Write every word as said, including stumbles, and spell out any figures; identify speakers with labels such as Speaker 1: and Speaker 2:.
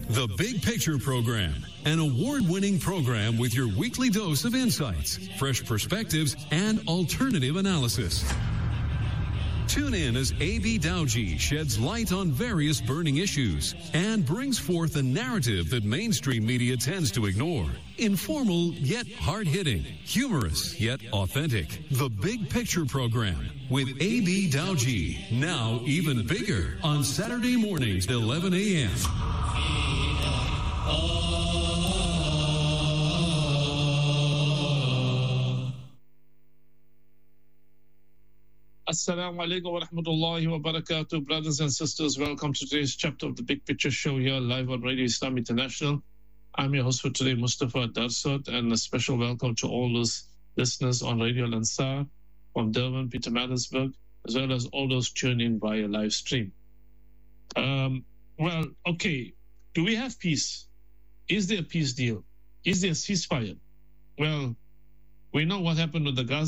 Speaker 1: The Big Picture Program, an award-winning program with your weekly dose of insights, fresh perspectives, and alternative analysis. Tune in as A B Dowji sheds light on various burning issues and brings forth a narrative that mainstream media tends to ignore. Informal yet hard-hitting, humorous yet authentic. The Big Picture Program with A B Dowji, now even bigger on Saturday mornings at eleven a.m.
Speaker 2: Assalamu alaikum wa rahmatullahi wa barakatuh. Brothers and sisters, welcome to today's chapter of the Big Picture Show here live on Radio Islam International. I'm your host for today, Mustafa Darsot, and a special welcome to all those listeners on Radio Lansar from Durban, Pietermaritzburg, as well as all those tuning in via live stream. Um, well, okay, do we have peace? Is there a peace deal? Is there a ceasefire? Well, we know what happened with the Gaza